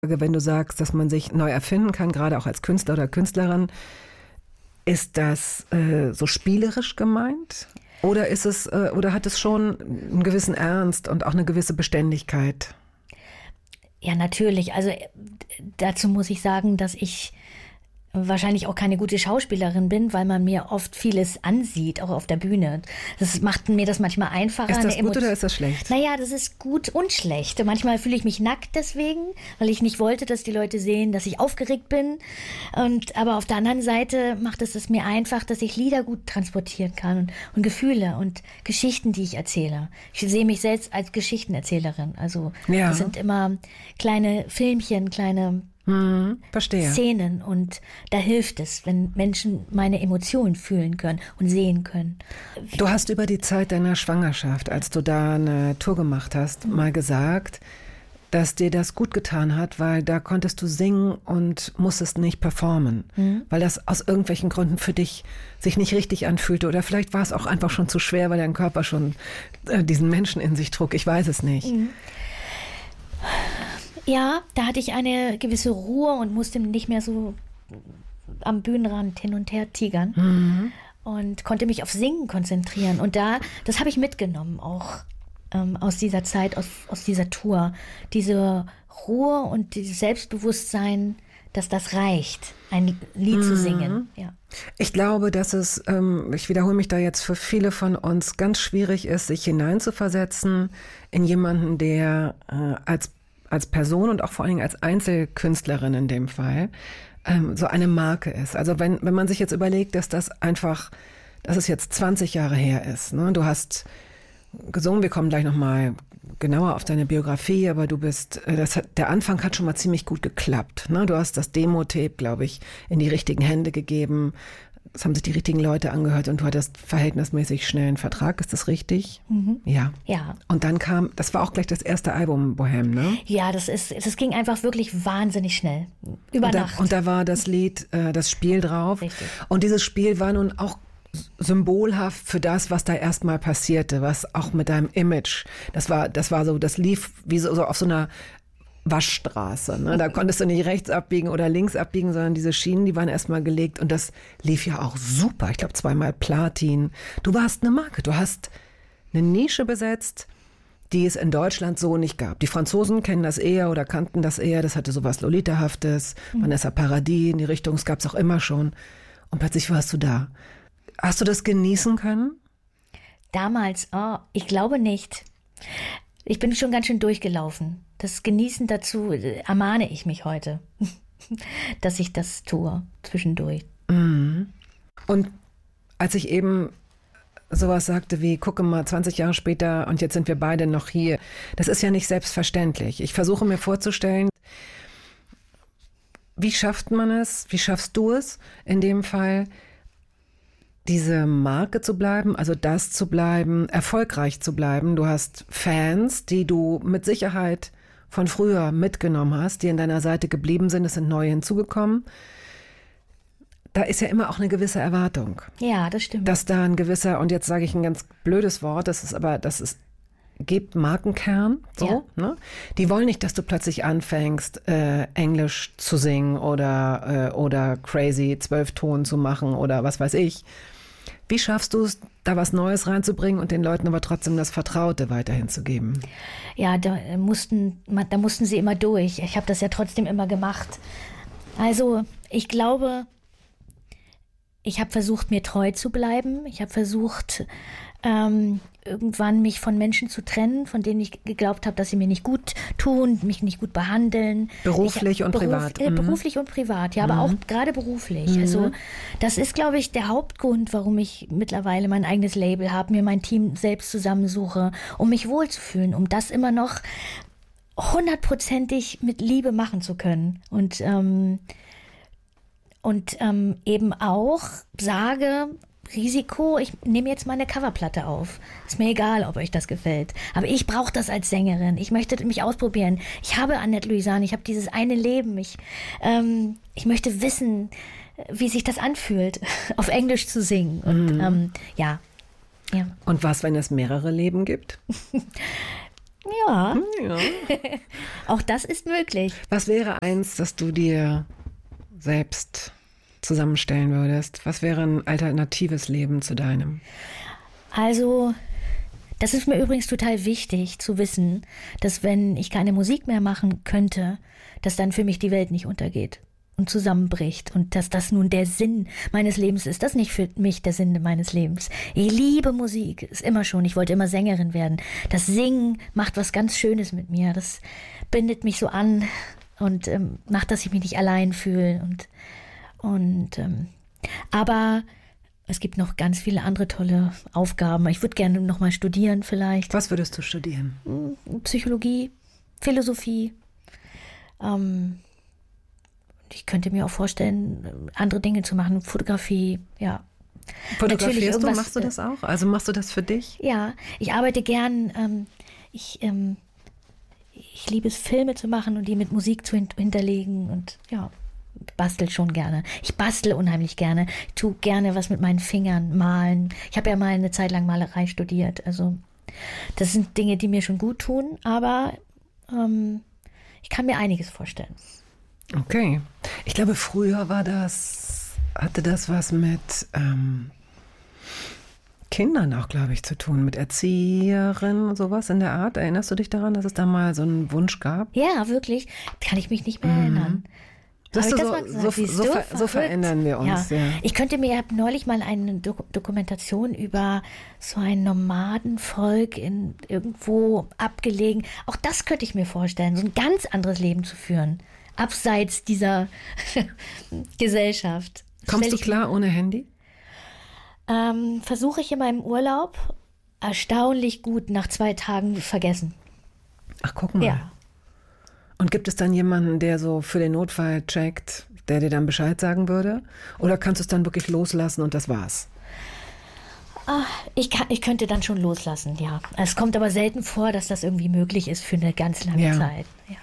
Wenn du sagst, dass man sich neu erfinden kann, gerade auch als Künstler oder Künstlerin, ist das so spielerisch gemeint? Oder oder hat es schon einen gewissen Ernst und auch eine gewisse Beständigkeit? Ja, natürlich. Also dazu muss ich sagen, dass ich wahrscheinlich auch keine gute Schauspielerin bin, weil man mir oft vieles ansieht, auch auf der Bühne. Das macht mir das manchmal einfacher. Ist das gut oder ist das schlecht? Naja, das ist gut und schlecht. Manchmal fühle ich mich nackt deswegen, weil ich nicht wollte, dass die Leute sehen, dass ich aufgeregt bin. Aber auf der anderen Seite macht es mir einfach, dass ich Lieder gut transportieren kann und Gefühle und Geschichten, die ich erzähle. Ich sehe mich selbst als Geschichtenerzählerin. Also das sind immer kleine Filmchen, kleine verstehe. Szenen, und da hilft es, wenn Menschen meine Emotionen fühlen können und sehen können. Du hast über die Zeit deiner Schwangerschaft, als du da eine Tour gemacht hast, mal gesagt, dass dir das gut getan hat, weil da konntest du singen und musstest nicht performen, weil das aus irgendwelchen Gründen für dich sich nicht richtig anfühlte, oder vielleicht war es auch einfach schon zu schwer, weil dein Körper schon diesen Menschen in sich trug, ich weiß es nicht. Ja, da hatte ich eine gewisse Ruhe und musste nicht mehr so am Bühnenrand hin und her tigern und konnte mich auf Singen konzentrieren. Und das habe ich mitgenommen, auch aus dieser Zeit, aus dieser Tour. Diese Ruhe und dieses Selbstbewusstsein, dass das reicht, ein Lied zu singen. Ja. Ich glaube, dass es, ich wiederhole mich da jetzt, für viele von uns ganz schwierig ist, sich hineinzuversetzen in jemanden, der als Person und auch vor allen Dingen als Einzelkünstlerin in dem Fall so eine Marke ist. Also wenn man sich jetzt überlegt, dass dass es jetzt 20 Jahre her ist. Ne? Du hast gesungen, wir kommen gleich nochmal genauer auf deine Biografie, aber der Anfang hat schon mal ziemlich gut geklappt. Ne? Du hast das Demo-Tape, glaube ich, in die richtigen Hände gegeben. Es haben sich die richtigen Leute angehört und du hattest verhältnismäßig schnell einen Vertrag. Ist das richtig? Ja. Und dann das war auch gleich das erste Album, Bohème, ne? Ja, das ging einfach wirklich wahnsinnig schnell. Über Nacht. Und da war das Lied, das Spiel drauf. Richtig. Und dieses Spiel war nun auch symbolhaft für das, was da erstmal passierte, was auch mit deinem Image, das lief wie so auf so einer Waschstraße. Ne? Da konntest du nicht rechts abbiegen oder links abbiegen, sondern diese Schienen, die waren erstmal gelegt, und das lief ja auch super. Ich glaube 2-mal Platin. Du warst eine Marke. Du hast eine Nische besetzt, die es in Deutschland so nicht gab. Die Franzosen kennen das eher oder kannten das eher. Das hatte sowas Lolita-haftes. Vanessa Paradis, in die Richtung, es gab es auch immer schon. Und plötzlich warst du da. Hast du das genießen können? Damals, ich glaube nicht. Ich bin schon ganz schön durchgelaufen. Das Genießen, dazu ermahne ich mich heute, dass ich das tue zwischendurch. Und als ich eben sowas sagte wie, gucke mal, 20 Jahre später und jetzt sind wir beide noch hier, das ist ja nicht selbstverständlich. Ich versuche mir vorzustellen, wie schafft man es, wie schaffst du es in dem Fall, diese Marke zu bleiben, also das zu bleiben, erfolgreich zu bleiben. Du hast Fans, die du mit Sicherheit von früher mitgenommen hast, die an deiner Seite geblieben sind, es sind neue hinzugekommen. Da ist ja immer auch eine gewisse Erwartung. Ja, das stimmt. Dass da ein gewisser, und jetzt sage ich ein ganz blödes Wort, gibt Markenkern, so, Ja. Ne? Die wollen nicht, dass du plötzlich anfängst, Englisch zu singen oder crazy 12 Ton zu machen oder was weiß ich. Wie schaffst du es, da was Neues reinzubringen und den Leuten aber trotzdem das Vertraute weiterhin zu geben? Ja, da mussten sie immer durch. Ich habe das ja trotzdem immer gemacht. Also, ich glaube, ich habe versucht, mir treu zu bleiben. Ich habe versucht, irgendwann mich von Menschen zu trennen, von denen ich geglaubt habe, dass sie mir nicht gut tun, mich nicht gut behandeln. Beruflich und privat. Beruflich und privat, ja, aber auch gerade beruflich. Also das ist, glaube ich, der Hauptgrund, warum ich mittlerweile mein eigenes Label habe, mir mein Team selbst zusammensuche, um mich wohlzufühlen, um das immer noch 100%ig mit Liebe machen zu können. Und eben auch sage, Risiko, ich nehme jetzt mal eine Coverplatte auf. Ist mir egal, ob euch das gefällt. Aber ich brauche das als Sängerin. Ich möchte mich ausprobieren. Ich habe Annette Louisan, ich habe dieses eine Leben. Ich möchte wissen, wie sich das anfühlt, auf Englisch zu singen. Und ja. Und was, wenn es mehrere Leben gibt? Ja, Ja. auch das ist möglich. Was wäre eins, das du dir selbst zusammenstellen würdest? Was wäre ein alternatives Leben zu deinem? Also, das ist mir übrigens total wichtig zu wissen, dass wenn ich keine Musik mehr machen könnte, dass dann für mich die Welt nicht untergeht und zusammenbricht und dass das nun der Sinn meines Lebens ist. Das ist nicht für mich der Sinn meines Lebens. Ich liebe Musik, ist immer schon. Ich wollte immer Sängerin werden. Das Singen macht was ganz Schönes mit mir. Das bindet mich so an und macht, dass ich mich nicht allein fühle. Aber es gibt noch ganz viele andere tolle Aufgaben. Ich würde gerne noch mal studieren vielleicht. Was würdest du studieren? Psychologie, Philosophie. Ich könnte mir auch vorstellen, andere Dinge zu machen. Fotografie, ja. Fotografierst du? Machst du das auch? Also machst du das für dich? Ja, ich arbeite gern. Ich liebe es, Filme zu machen und die mit Musik zu hinterlegen und ja. Bastel schon gerne. Ich bastel unheimlich gerne. Ich tue gerne was mit meinen Fingern, malen. Ich habe ja mal eine Zeit lang Malerei studiert. Also das sind Dinge, die mir schon gut tun, aber ich kann mir einiges vorstellen. Okay. Ich glaube, früher hatte das was mit Kindern auch, glaube ich, zu tun, mit Erzieherinnen und sowas in der Art. Erinnerst du dich daran, dass es da mal so einen Wunsch gab? Ja, wirklich. Kann ich mich nicht mehr erinnern. So verändern wir uns. Ja. Ich habe neulich mal eine Dokumentation über so ein Nomadenvolk irgendwo abgelegen. Auch das könnte ich mir vorstellen, so ein ganz anderes Leben zu führen, abseits dieser Gesellschaft. Kommst du klar ohne Handy? Versuche ich in meinem Urlaub erstaunlich gut nach 2 Tagen vergessen. Ach, guck mal. Ja. Und gibt es dann jemanden, der so für den Notfall checkt, der dir dann Bescheid sagen würde? Oder kannst du es dann wirklich loslassen und das war's? Ich könnte dann schon loslassen, ja. Es kommt aber selten vor, dass das irgendwie möglich ist für eine ganz lange Zeit. Ja.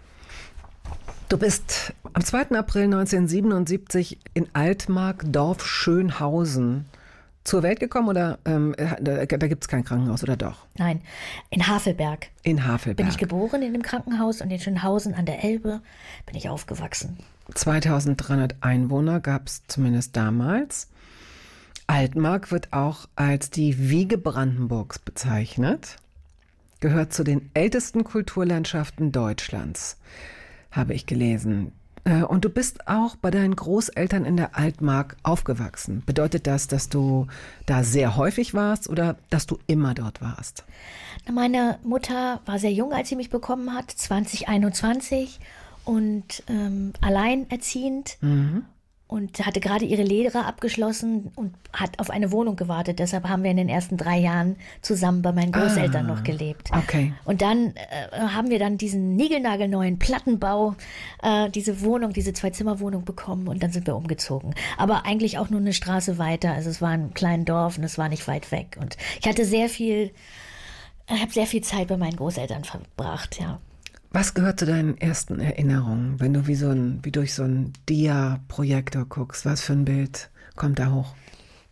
Du bist am 2. April 1977 in Altmark-Dorf Schönhausen zur Welt gekommen oder da gibt es kein Krankenhaus, oder doch? Nein, in Havelberg. In Havelberg. Bin ich geboren in dem Krankenhaus und in Schönhausen an der Elbe bin ich aufgewachsen. 2300 Einwohner gab es zumindest damals. Altmark wird auch als die Wiege Brandenburgs bezeichnet. Gehört zu den ältesten Kulturlandschaften Deutschlands, habe ich gelesen. Und du bist auch bei deinen Großeltern in der Altmark aufgewachsen. Bedeutet das, dass du da sehr häufig warst oder dass du immer dort warst? Meine Mutter war sehr jung, als sie mich bekommen hat, 2021 und alleinerziehend. Und hatte gerade ihre Lehre abgeschlossen und hat auf eine Wohnung gewartet. Deshalb haben wir in den ersten 3 Jahren zusammen bei meinen Großeltern noch gelebt. Okay. Und dann haben wir dann diesen niegelnagelneuen Plattenbau, diese Wohnung, diese 2-Zimmer-Wohnung bekommen und dann sind wir umgezogen. Aber eigentlich auch nur eine Straße weiter. Also es war ein kleines Dorf und es war nicht weit weg. Und ich hatte habe sehr viel Zeit bei meinen Großeltern verbracht, ja. Was gehört zu deinen ersten Erinnerungen, wenn du wie durch so einen Dia-Projektor guckst? Was für ein Bild kommt da hoch?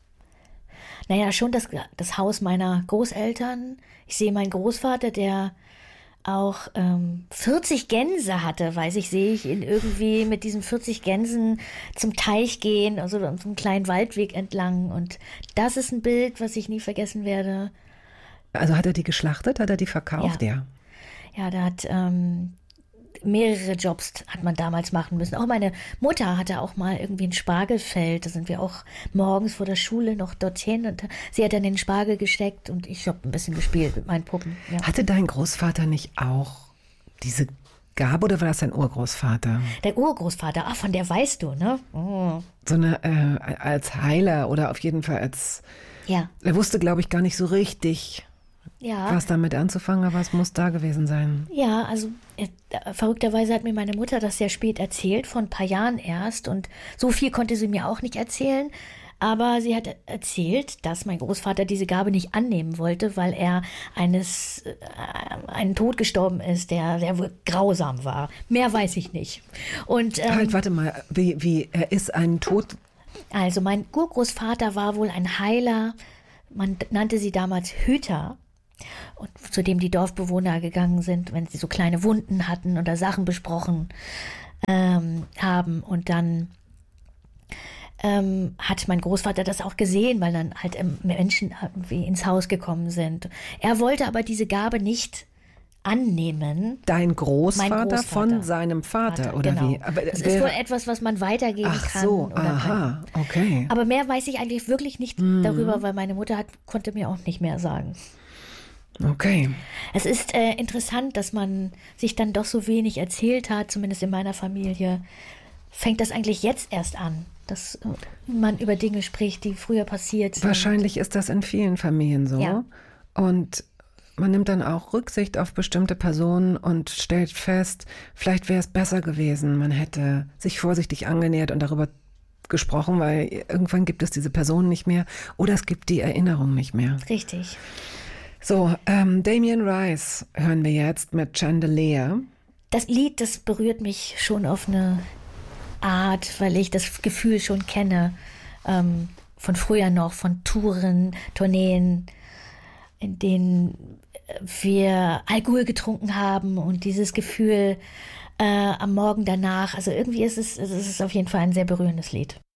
Naja, schon das Haus meiner Großeltern. Ich sehe meinen Großvater, der auch 40 Gänse hatte, sehe ich ihn irgendwie mit diesen 40 Gänsen zum Teich gehen, also zum kleinen Waldweg entlang. Und das ist ein Bild, was ich nie vergessen werde. Also hat er die geschlachtet? Hat er die verkauft? Ja. Ja, da hat mehrere Jobs hat man damals machen müssen. Auch meine Mutter hatte auch mal irgendwie ein Spargelfeld. Da sind wir auch morgens vor der Schule noch dorthin und sie hat dann den Spargel gesteckt und ich habe ein bisschen gespielt mit meinen Puppen. Ja. Hatte dein Großvater nicht auch diese Gabe oder war das dein Urgroßvater? Der Urgroßvater, von der weißt du, ne? Oh. So eine als Heiler oder auf jeden Fall als... Ja. Er wusste, glaube ich, gar nicht so richtig... Ja. Was damit anzufangen, aber es muss da gewesen sein. Ja, also verrückterweise hat mir meine Mutter das sehr spät erzählt, vor ein paar Jahren erst. Und so viel konnte sie mir auch nicht erzählen. Aber sie hat erzählt, dass mein Großvater diese Gabe nicht annehmen wollte, weil er einen Tod gestorben ist, der sehr grausam war. Mehr weiß ich nicht. Und warte mal, wie er ist ein Tod... Also mein Urgroßvater war wohl ein Heiler. Man nannte sie damals Hüter. und zu dem die Dorfbewohner gegangen sind, wenn sie so kleine Wunden hatten oder Sachen besprochen haben. Und dann hat mein Großvater das auch gesehen, weil dann halt Menschen irgendwie ins Haus gekommen sind. Er wollte aber diese Gabe nicht annehmen. Dein Großvater von seinem Vater, oder genau. wie? Aber das ist wohl etwas, was man weitergeben kann. Ach so, aha, okay. Aber mehr weiß ich eigentlich wirklich nicht darüber, weil meine Mutter konnte mir auch nicht mehr sagen. Okay. Es ist interessant, dass man sich dann doch so wenig erzählt hat, zumindest in meiner Familie. Fängt das eigentlich jetzt erst an, dass man über Dinge spricht, die früher passiert sind? Wahrscheinlich ist das in vielen Familien so. Ja. Und man nimmt dann auch Rücksicht auf bestimmte Personen und stellt fest, vielleicht wäre es besser gewesen, man hätte sich vorsichtig angenähert und darüber gesprochen, weil irgendwann gibt es diese Person nicht mehr oder es gibt die Erinnerung nicht mehr. Richtig. So, Damien Rice hören wir jetzt mit Chandelier. Das Lied, das berührt mich schon auf eine Art, weil ich das Gefühl schon kenne, von früher noch, von Touren, Tourneen, in denen wir Alkohol getrunken haben und dieses Gefühl am Morgen danach. Also irgendwie ist es auf jeden Fall ein sehr berührendes Lied.